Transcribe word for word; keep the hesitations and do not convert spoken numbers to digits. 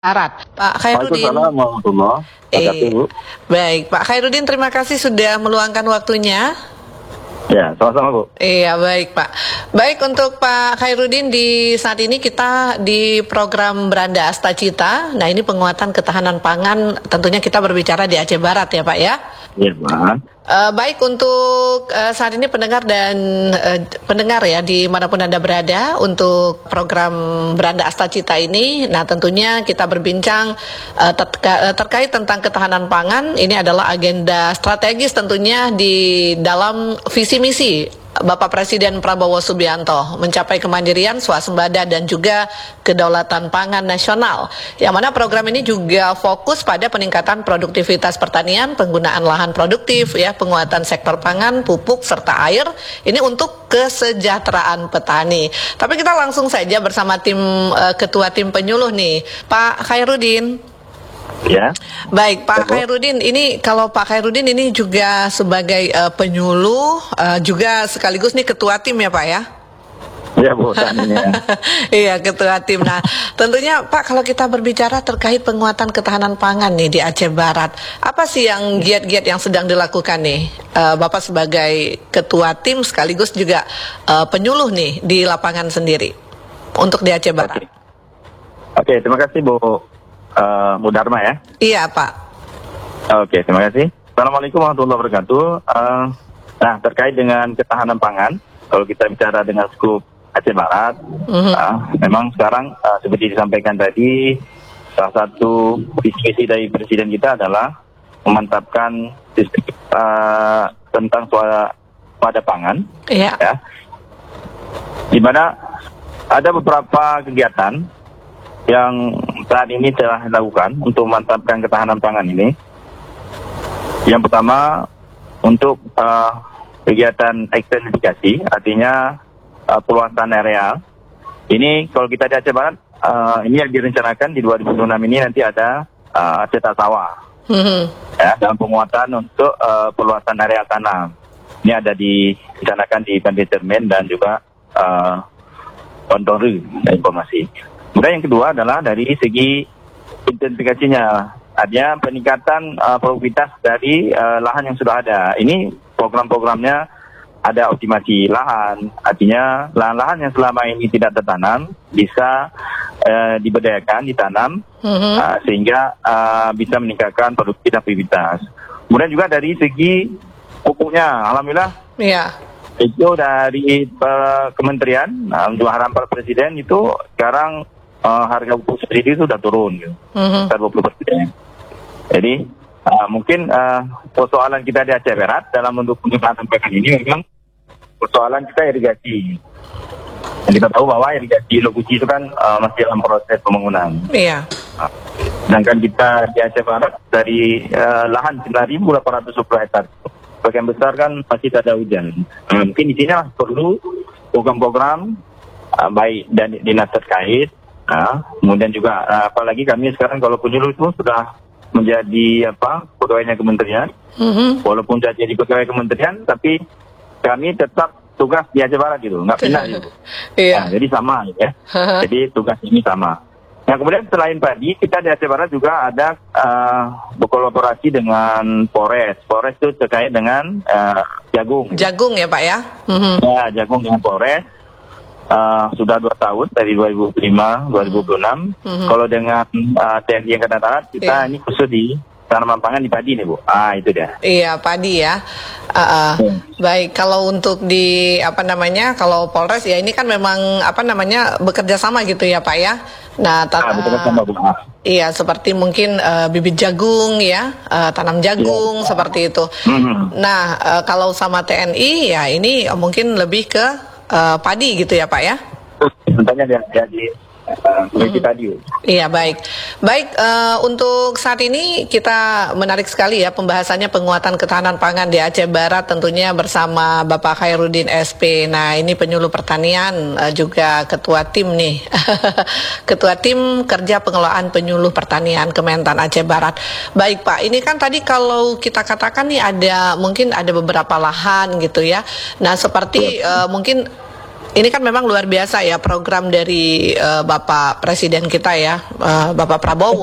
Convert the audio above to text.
Barat. Pak Khairuddin. Waalaikumsalam warahmatullahi wabarakatuh. Eh, baik, Pak Khairuddin, terima kasih sudah meluangkan waktunya. Ya, sama-sama Bu. Iya, baik Pak. Baik, untuk Pak Khairuddin, di saat ini kita di program Beranda Asta Cita. Nah, ini penguatan ketahanan pangan, tentunya kita berbicara di Aceh Barat ya Pak ya. Iya Pak. Uh, baik untuk uh, saat ini pendengar dan uh, pendengar ya dimanapun Anda berada untuk program Beranda Asta Cita ini. Nah, tentunya kita berbincang uh, terka, uh, terkait tentang ketahanan pangan. Ini adalah agenda strategis tentunya di dalam visi misi Bapak Presiden Prabowo Subianto mencapai kemandirian, swasembada dan juga kedaulatan pangan nasional. Yang mana program ini juga fokus pada peningkatan produktivitas pertanian, penggunaan lahan produktif, ya, penguatan sektor pangan, pupuk serta air. Ini untuk kesejahteraan petani. Tapi kita langsung saja bersama tim uh, ketua tim penyuluh nih, Pak Khairuddin. Ya. Baik, Pak Khairuddin, ini kalau Pak Khairuddin ini juga sebagai uh, penyuluh, uh, juga sekaligus nih ketua tim ya Pak ya? Iya Bu, ya. Iya, ketua tim. Nah, tentunya Pak, kalau kita berbicara terkait penguatan ketahanan pangan nih di Aceh Barat, apa sih yang giat-giat yang sedang dilakukan nih uh, Bapak sebagai ketua tim sekaligus juga uh, penyuluh nih di lapangan sendiri untuk di Aceh Barat? Oke, Oke, terima kasih Bu. Uh, Bu Dharma ya. Iya Pak. Oke, terima kasih. Assalamualaikum warahmatullahi wabarakatuh. Uh, nah, terkait dengan ketahanan pangan, kalau kita bicara dengan skup Aceh Barat, mm-hmm. uh, memang sekarang uh, seperti disampaikan tadi, salah satu visi misi dari Presiden kita adalah memantapkan sistem uh, tentang swasembada pangan, yeah. ya, di mana ada beberapa kegiatan yang saat ini telah dilakukan untuk memantapkan ketahanan pangan ini. Yang pertama, untuk uh, kegiatan ekstensifikasi, artinya uh, perluasan areal. Ini kalau kita di Aceh Barat, uh, ini yang direncanakan di dua ribu dua puluh enam ini nanti ada uh, cetak sawah, mm-hmm. ya, dalam penguatan untuk uh, perluasan areal tanam. Ini ada direncanakan di Pandai Termen dan juga uh, Pontoru, informasi. Kemudian yang kedua adalah dari segi intensifikasinya, artinya peningkatan uh, produktivitas dari uh, lahan yang sudah ada. Ini program-programnya ada optimasi lahan, artinya lahan-lahan yang selama ini tidak tertanam bisa uh, diberdayakan, ditanam, mm-hmm. uh, sehingga uh, bisa meningkatkan produktivitas. Kemudian juga dari segi pupuknya, alhamdulillah. Iya. Itu dari uh, kementerian, uh, untuk harapan Presiden itu sekarang Uh, harga pupuk sendiri itu sudah turun, gitu, mm-hmm. sekitar dua puluh persen. Jadi uh, mungkin uh, persoalan kita di Aceh Barat dalam bentuk peningkatan pangan ini memang persoalan kita irigasi. Dan kita tahu bahwa irigasi Loguci itu kan uh, masih dalam proses pembangunan. Iya. Uh, sedangkan kita di Aceh Barat dari uh, lahan sembilan ribu delapan ratus sepuluh hektar, bagian besar kan masih tak ada hujan. Uh, mungkin di sini lah perlu program-program uh, baik dan dinas terkait. Nah, kemudian juga uh, apalagi kami sekarang kalau penyuluh itu sudah menjadi apa pegawainya kementerian, mm-hmm. walaupun sudah jadi pegawai kementerian, tapi kami tetap tugas di Aceh Barat gitu, nggak pindah gitu. Iya. Nah, jadi sama ya. Jadi tugas ini sama. Nah, kemudian selain padi, kita di Aceh Barat juga ada uh, berkolaborasi dengan Polres. Polres itu terkait dengan uh, jagung. Jagung ya Pak ya? Mm-hmm. Ya, jagung dengan Polres. Uh, sudah dua tahun dari dua ribu lima dua ribu enam. Mm-hmm. Kalau dengan uh, T N I Angkatan Darat kita yeah. ini khusus di tanaman pangan di padi nih Bu. Ah itu dia. Iya padi ya. Uh, uh. Hmm. Baik, kalau untuk di apa namanya kalau Polres ya ini kan memang apa namanya bekerja sama gitu ya Pak ya. Nah, tan- ah, bekerja sama Bu. Ah. Iya, seperti mungkin uh, bibit jagung ya, uh, tanam jagung yeah. seperti itu. Mm-hmm. Nah, uh, kalau sama T N I ya ini uh, mungkin lebih ke Uh, padi gitu ya Pak ya? Tentunya dia jadi uh, hmm. tadi. Iya baik, baik uh, untuk saat ini kita menarik sekali ya pembahasannya penguatan ketahanan pangan di Aceh Barat tentunya bersama Bapak Khairuddin S P. Nah ini penyuluh pertanian uh, juga ketua tim nih, ketua tim kerja pengelolaan penyuluh pertanian Kementan Aceh Barat. Baik Pak, ini kan tadi kalau kita katakan nih ada mungkin ada beberapa lahan gitu ya. Nah seperti uh, mungkin ini kan memang luar biasa ya program dari uh, Bapak Presiden kita ya, uh, Bapak Prabowo.